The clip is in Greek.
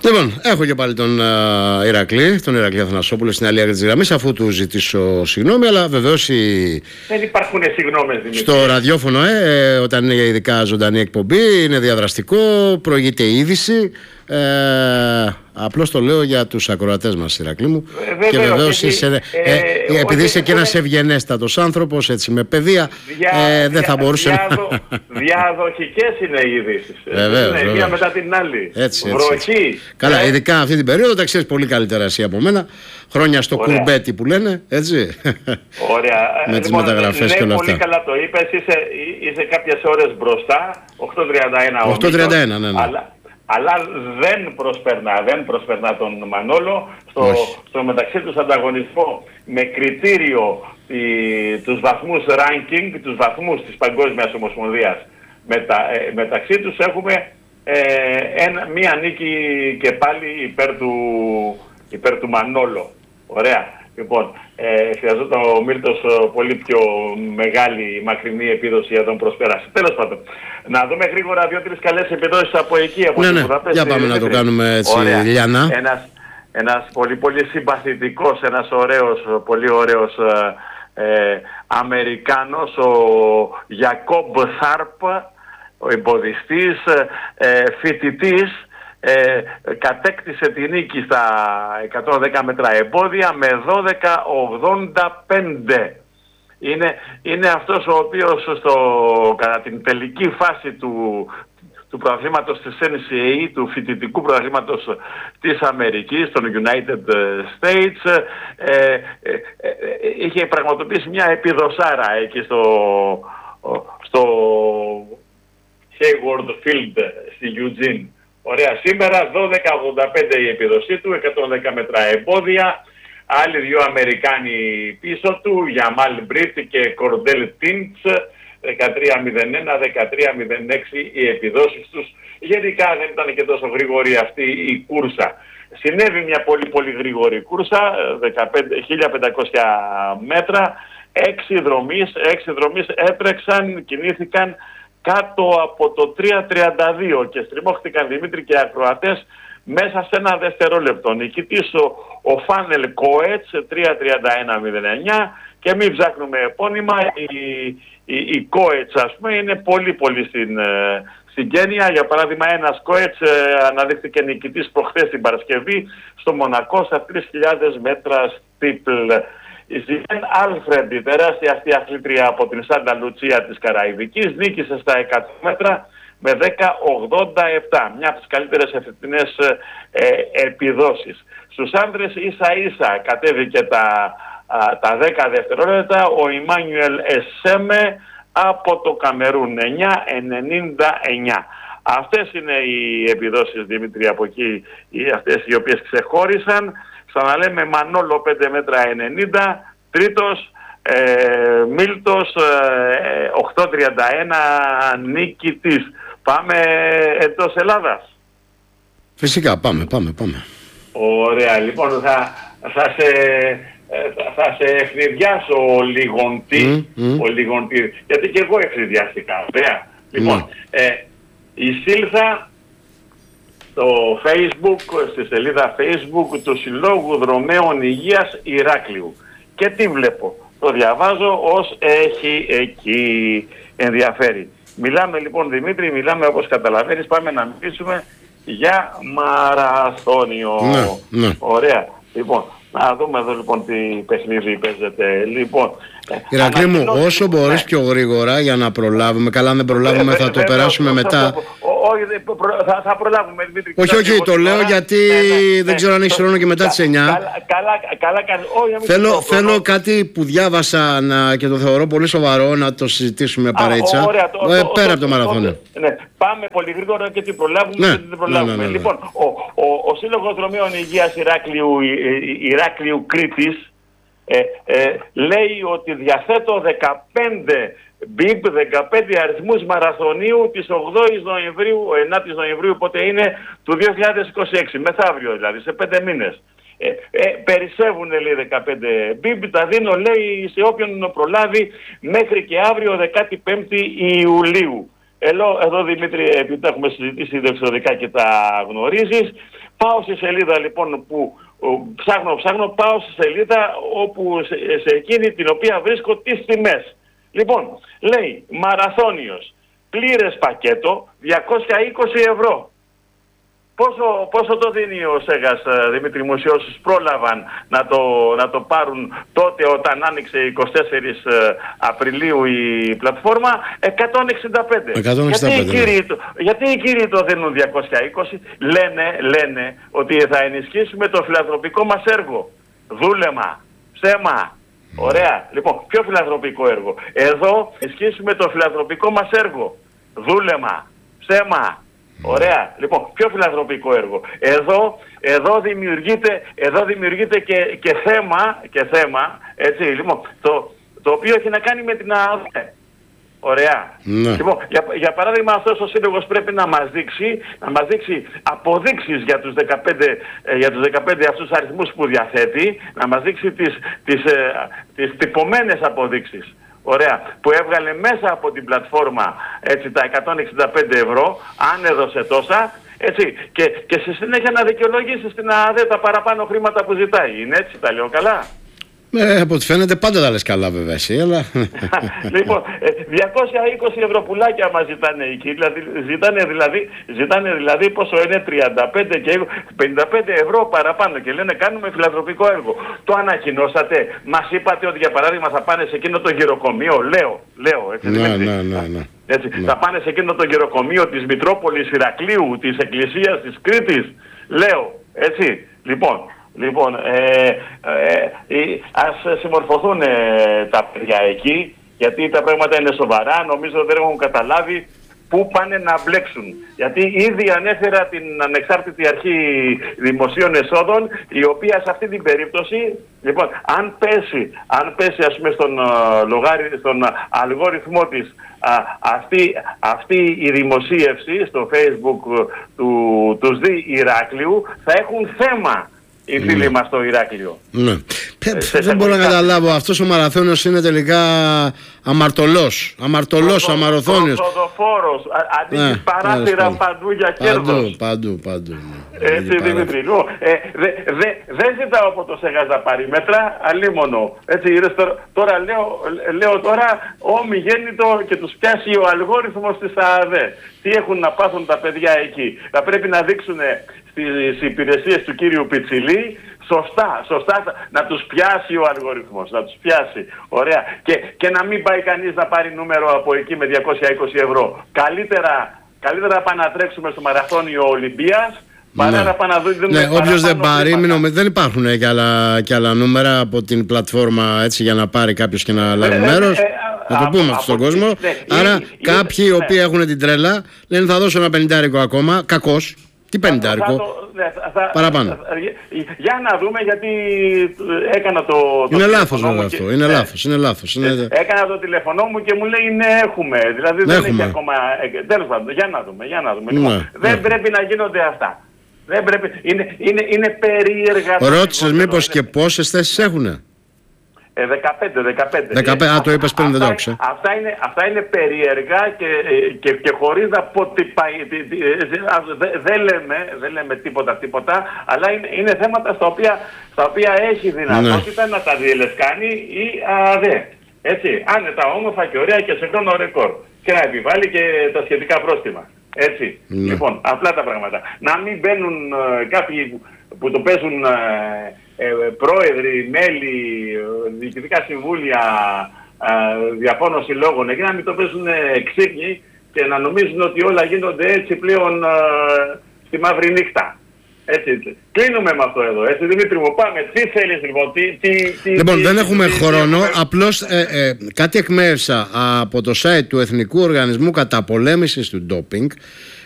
Λοιπόν, έχω και πάλι τον Ηρακλή, τον Ηρακλή Αθανασόπουλο στην άλλη άκρη της γραμμής, αφού του ζητήσω συγγνώμη, αλλά βεβαίως δεν υπάρχουν συγγνώμες, Δημήτρη. Στο ραδιόφωνο, όταν είναι ειδικά ζωντανή εκπομπή, είναι διαδραστικό, προηγείται είδηση. Απλώς το λέω για τους ακροατές μας, Ηρακλή μου. Και βεβαίως επειδή είσαι και ένας ευγενέστατος άνθρωπος, έτσι, με παιδεία, δεν θα μπορούσε διαδοχικές είναι οι ειδήσεις. Βεβαίως. Μία μετά την άλλη. Βροχή. Καλά, ειδικά αυτή την περίοδο τα ξέρεις πολύ καλύτερα εσύ από μένα. Χρόνια στο κουρμπέτι που λένε, έτσι. Ωραία. Με τις μεταγραφές και όλα αυτά. Πολύ καλά το είπες, είσαι κάποιες ώρες μπροστά, 8.31. 8.31, ναι. Αλλά δεν προσπερνά τον Μανόλο στο μεταξύ τους ανταγωνισμό με κριτήριο τους βαθμούς ranking, τους βαθμούς της Παγκόσμιας Ομοσπονδίας. Μεταξύ τους έχουμε μία νίκη και πάλι υπέρ του Μανόλο. Ωραία. Λοιπόν, χρειαζόταν ο Μίλτος πολύ πιο μεγάλη μακρινή επίδοση για τον προσπεράσει. Τέλος πάντων, να δούμε γρήγορα 2-3 καλές επιδόσεις από εκεί. Από ναι, για πάμε να το κάνουμε έτσι λιανά. Ένας πολύ πολύ συμπαθητικός, ένας πολύ ωραίος Αμερικάνος, ο Γιακόμπ Θάρπ, ο εμποδιστής, φοιτητής. Κατέκτησε τη νίκη στα 110 μέτρα εμπόδια με 12.85. Είναι αυτός ο οποίος κατά την τελική φάση του πρωταθλήματος της NCAA, του φοιτητικού πρωταθλήματος της Αμερικής, των United States, είχε πραγματοποιήσει μια επιδοσάρα εκεί στο Hayward Field στη Eugene. Ωραία, σήμερα 12.85 η επίδοσή του, 110 μέτρα εμπόδια, άλλοι δύο Αμερικάνοι πίσω του, Γιαμάλ Μπρίτ και Κορντέλ Τίντς, 13.01, 13.06 οι επιδόσεις τους. Γενικά δεν ήταν και τόσο γρήγορη αυτή η κούρσα. Συνέβη μια πολύ πολύ γρήγορη κούρσα, 1.500 μέτρα, 6 δρομείς έτρεξαν, κινήθηκαν κάτω από το 3.32 και στριμώχτηκαν, Δημήτρη και ακροατές, μέσα σε ένα δευτερόλεπτο. Νικητής ο Φάνελ Κόετς, 3.31.09, και μην ψάχνουμε επώνυμα, η Κόετς ας πούμε είναι πολύ πολύ στην Κένια. Για παράδειγμα, ένας Κόετς αναδείχθηκε νικητής προχθές την Παρασκευή στο Μονακό στα 3.000 μέτρα στίπλ. Η Ζιέν Άλφρεντ, η τεράστια αυτή αθλήτρια από την Σάντα Λουτσία της Καραϊβικής, νίκησε στα 100 μέτρα με 10.87. Μια από τις καλύτερες εφετινές επιδόσεις. Στους άντρες ίσα ίσα κατέβηκε τα 10 δευτερόλεπτα ο Ιμάνιουελ Εσέμε από το Καμερούν, 9.99. Αυτές είναι οι επιδόσεις, Δημήτρη, από εκεί, αυτές οι οποίες ξεχώρισαν. Ξαναλέμε, Μανόλο 5 μέτρα 90, τρίτος, Μίλτος 8.31 νικητής. Πάμε εντός Ελλάδας. Φυσικά, πάμε. Ωραία, λοιπόν, θα σε ευνηδιάσω λιγοντή, γιατί και εγώ ευνηδιάστηκα, ωραία. Λοιπόν, εισήλθα στο Facebook, στη σελίδα Facebook του Συλλόγου Δρομέων Υγείας Ηράκλειου. Και τι βλέπω? Το διαβάζω ως έχει εκεί, ενδιαφέρει. Μιλάμε λοιπόν, Δημήτρη, όπως καταλαβαίνεις, πάμε να μιλήσουμε για μαραθώνιο. Ναι. Ωραία. Λοιπόν, να δούμε εδώ λοιπόν τι παιχνίδι παίζεται. Λοιπόν, Ηρακλή μου, όσο μπορείς πιο γρήγορα για να προλάβουμε. Καλά, αν δεν προλάβουμε θα το περάσουμε μετά. Όχι, θα προλάβουμε, Δημήτρη. Όχι, το λέω γιατί δεν ξέρω αν έχεις χρόνο και μετά τις 9. Καλά, Θέλω κάτι που διάβασα και το θεωρώ πολύ σοβαρό να το συζητήσουμε παρέτσα. Πέρα από το μαραθώνιο. Ναι, πάμε πολύ γρήγορα και τι προλάβουμε και τι δεν προλάβουμε. Λοιπόν, ο Σύλλογος Δρομέων Υγείας Ηράκλειου Κρήτης λέει ότι διαθέτω 15 μπιπ, 15 αριθμούς μαραθωνίου της 8ης Νοεμβρίου, 9ης Νοεμβρίου, πότε είναι, του 2026, μεθαύριο δηλαδή, σε 5 μήνες. Περισσεύουν, λέει, 15 μπιπ, τα δίνω, λέει, σε όποιον προλάβει μέχρι και αύριο 15η Ιουλίου. Εδώ, Δημήτρη, επειδή τα έχουμε συζητήσει διεξοδικά και τα γνωρίζεις, Πάω στη σελίδα λοιπόν που ψάχνω, πάω στη σελίδα όπου σε εκείνη την οποία βρίσκω τις τιμές. Λοιπόν, λέει μαραθώνιος, πλήρες πακέτο, 220 ευρώ. Πόσο το δίνει ο Σέγας, Δημήτρη μου, σε όσους πρόλαβαν να το πάρουν τότε όταν άνοιξε 24 Απριλίου η πλατφόρμα? 165. Γιατί οι κύριοι το δίνουν 220? Λένε ότι θα ενισχύσουμε το φιλανθρωπικό μας έργο. Δούλεμα, ψέμα. Ωραία. Λοιπόν, ποιο φιλανθρωπικό έργο? Εδώ ενισχύσουμε το φιλανθρωπικό μας έργο. Δούλεμα, ψέμα. Ωραία. Λοιπόν, πιο φιλανθρωπικό έργο. Εδώ δημιουργείται και θέμα, έτσι, λοιπόν, το οποίο έχει να κάνει με την ΑΔΕ. Ωραία. Ναι. Λοιπόν, για παράδειγμα, αυτός ο σύλλογος πρέπει να μας δείξει αποδείξεις για τους 15 αυτούς αριθμούς που διαθέτει, να μας δείξει τις τυπωμένες αποδείξεις. Ωραία, που έβγαλε μέσα από την πλατφόρμα, έτσι, τα 165 ευρώ, αν έδωσε τόσα, έτσι, και στη συνέχεια να δικαιολογήσει στην ΑΔΕ τα παραπάνω χρήματα που ζητάει. Είναι έτσι, τα λέω καλά? Από ό,τι φαίνεται πάντα τα λες καλά, βέβαια εσύ, αλλά... Λοιπόν, 220 ευρώ πουλάκια μας ζητάνε εκεί, ζητάνε δηλαδή πόσο είναι, 35 και 55 ευρώ παραπάνω, και λένε κάνουμε φιλανθρωπικό έργο. Το ανακοινώσατε? Μας είπατε ότι για παράδειγμα θα πάνε σε εκείνο το γεροκομείο? Λέω, έτσι. Ναι. Έτσι, ναι. Θα πάνε σε εκείνο το γεροκομείο της Μητρόπολης Ηρακλείου, της Εκκλησίας της Κρήτης? Λέω, έτσι. Λοιπόν, ας συμμορφωθούν τα παιδιά εκεί, γιατί τα πράγματα είναι σοβαρά. Νομίζω δεν έχουν καταλάβει πού πάνε να μπλέξουν. Γιατί ήδη ανέφερα την Ανεξάρτητη Αρχή Δημοσίων Εσόδων, η οποία σε αυτή την περίπτωση, λοιπόν, αν πέσει ας πούμε στον αλγόριθμό της αυτή η δημοσίευση στο Facebook του ΣΔΙ Ηράκλειου, θα έχουν θέμα οι φίλοι μας στο Ηράκλειο. Ναι. Δεν μπορώ να καταλάβω. Αυτός ο μαραθώνιος είναι τελικά αμαρτωλός, αμαρθώνιος. Πρωτοφόρος, αντί παράθυρα παντού για κέρδος. Παντού. Έτσι, Δημήτρη. Δεν ζητάω από το Σέγας να πάρει μέτρα, αλίμονο. Έτσι, τώρα λέω ομιγέννητο και τους πιάσει ο αλγόριθμος της ΑΔΕ. Τι έχουν να πάθουν τα παιδιά εκεί? Θα πρέπει να δείξουν στις υπηρεσίες του κύριου Πιτσιλή σωστά να τους πιάσει ο αλγοριθμός, να τους πιάσει. Ωραία. Και να μην πάει κανείς να πάρει νούμερο από εκεί με 220 ευρώ. Καλύτερα πάμε να τρέξουμε στο μαραθώνιο Ολυμπίας, παρά να πάμε να δούμε... Ναι, όποιος δεν πάρει, δεν υπάρχουν και άλλα νούμερα από την πλατφόρμα, έτσι, για να πάρει κάποιος και να λάβει μέρος. Να το πούμε αυτό στον κόσμο. Άρα κάποιοι οι οποίοι έχουν την τρέλα λένε θα δώσω ένα 50 ακόμα, κακός. Τι 50 παραπάνω. Για να δούμε, γιατί έκανα το... Είναι λάθος βέβαια αυτό, είναι λάθος. Έκανα το τηλεφωνό μου και μου λέει ναι, έχουμε. Δηλαδή δεν έχει ακόμα... Τέλος πάντων, για να δούμε. Λοιπόν, δεν πρέπει να γίνονται αυτά. Δεν πρέπει... Είναι περίεργα... Ρώτησες μήπως και πόσες θέσεις έχουνε? 15. Το είπες πριν, δεν το άκουσα. Αυτά είναι περίεργα και χωρίς να πω τι πάει. Δεν λέμε τίποτα, αλλά είναι θέματα στα οποία έχει δυνατότητα να τα διελευκάνει η ΑΔΕ. Έτσι, άνετα, όμορφα και ωραία και σε χρόνο ρεκόρ. Και να επιβάλλει και τα σχετικά πρόστιμα. Έτσι. Λοιπόν, απλά τα πράγματα. Να μην μπαίνουν κάποιοι που το παίζουν πρόεδροι, μέλη, διοικητικά συμβούλια διαφόρων συλλόγων, και να μην το παίζουν ξύπνοι και να νομίζουν ότι όλα γίνονται έτσι πλέον στη μαύρη νύχτα. Έτσι, κλείνουμε με αυτό εδώ. Έτσι, Δημήτρη μου, πάμε. Τι θέλεις λοιπόν? Λοιπόν, δεν έχουμε χρόνο. Απλώς κάτι εκμέρισα από το site του Εθνικού Οργανισμού Καταπολέμησης του Ντόπινγκ.